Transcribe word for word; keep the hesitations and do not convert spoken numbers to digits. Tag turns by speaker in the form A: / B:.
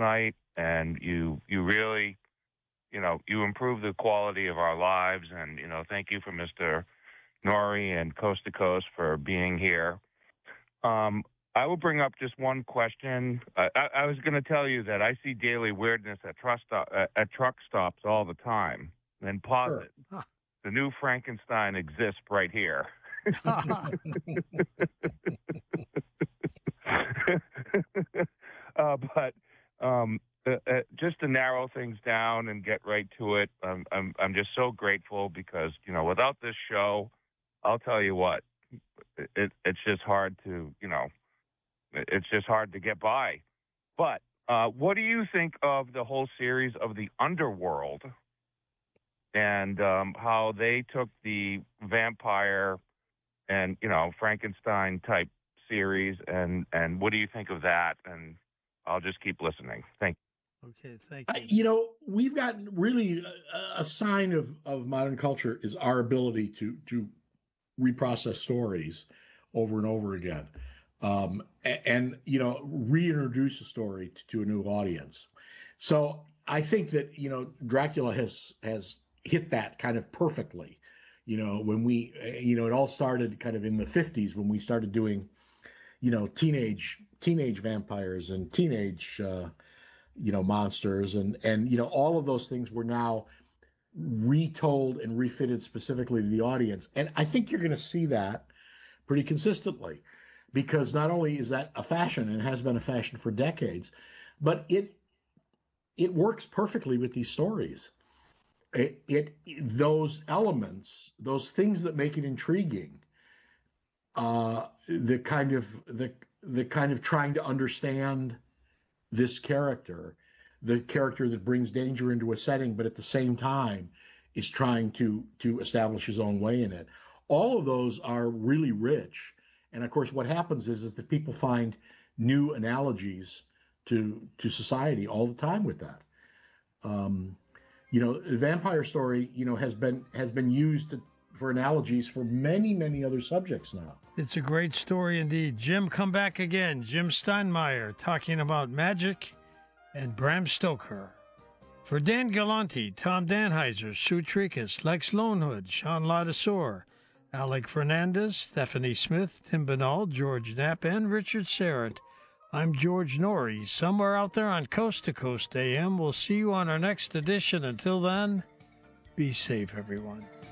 A: night, and you you really, you know, you improve the quality of our lives. And you know, thank you for Mister Nori and Coast to Coast for being here. Um, I will bring up just one question. Uh, I, I was going to tell you that I see daily weirdness at truck stop, uh, at truck stops all the time. Then pause
B: Sure.
A: it. The new Frankenstein exists right here. uh, but um, uh, uh, just to narrow things down and get right to it, um, I'm I'm just so grateful because you know without this show, I'll tell you what, it, it's just hard to you know, it's just hard to get by. But uh, what do you think of the whole series of the Underworld and um, how they took the vampire and you know Frankenstein type series, and and what do you think of that? And I'll just keep listening. Thank you.
C: Okay, thank
B: I,
C: you.
B: you know, we've got really a, a sign of, of modern culture is our ability to to reprocess stories over and over again, um, and, and you know reintroduce a story to, to a new audience. So I think that you know Dracula has has hit that kind of perfectly. You know, when we, you know, it all started kind of in the fifties when we started doing, you know, teenage teenage vampires and teenage, uh, you know, monsters, and and you know, all of those things were now retold and refitted specifically to the audience. And I think you're going to see that pretty consistently, because not only is that a fashion and has been a fashion for decades, but it it works perfectly with these stories. It, it those elements, those things that make it intriguing, uh, the kind of the the kind of trying to understand this character, the character that brings danger into a setting, but at the same time is trying to to establish his own way in it. All of those are really rich, and of course, what happens is is that people find new analogies to to society all the time with that. Um, You know, the vampire story, you know, has been has been used to, for analogies for many, many other subjects now.
C: It's a great story indeed. Jim, come back again. Jim Steinmeier talking about magic and Bram Stoker. For Dan Gallanti, Tom Danheiser, Sue Tricus, Lex Lonehood, Sean Ladisor, Alec Fernandez, Stephanie Smith, Tim Banal, George Knapp, and Richard Serrett, I'm George Norrie, somewhere out there on Coast to Coast A M. We'll see you on our next edition. Until then, be safe, everyone.